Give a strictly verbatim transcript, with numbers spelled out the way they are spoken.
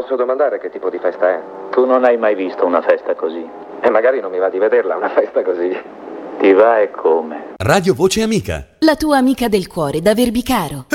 Posso domandare che tipo di festa è? Tu non hai mai visto una festa così. E magari non mi va di vederla, una festa così. Ti va e come? Radio Voce Amica. La tua amica del cuore da Verbicaro.